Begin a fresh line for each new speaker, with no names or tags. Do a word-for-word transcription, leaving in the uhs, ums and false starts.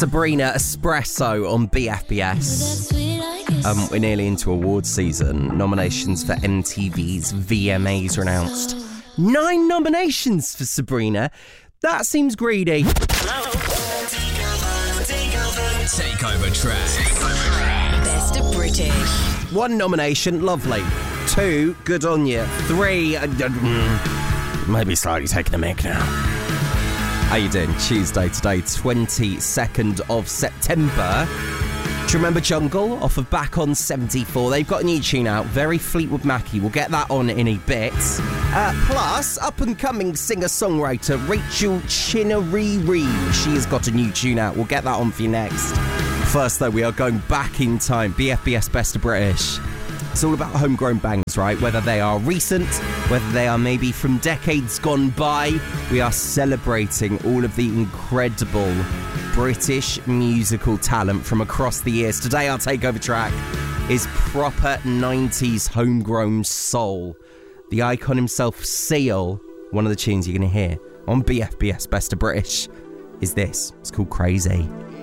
Sabrina Espresso on B F B S. Um, we're nearly into awards season. Nominations for M T V's V M As are announced. Nine nominations for Sabrina. That seems greedy.
Takeover track.
Best of British.
One nomination, lovely. Two, good on you. Three, uh, uh, maybe slightly taking a mick now. How you doing? Tuesday today, twenty-second of September. Do you remember Jungle off of Back on seventy-four? They've got a new tune out, very Fleetwood Mackie. We'll get that on in a bit. Uh, plus, up-and-coming singer-songwriter Rachel Chinariri. She has got a new tune out. We'll get that on for you next. First, though, we are going back in time. B F B S Best of British. It's all about homegrown bangs, right? Whether they are recent, whether they are maybe from decades gone by, we are celebrating all of the incredible British musical talent from across the years. Today, our takeover track is proper nineties homegrown soul. The icon himself, Seal, one of the tunes you're going to hear on B F B S Best of British, is this. It's called Crazy.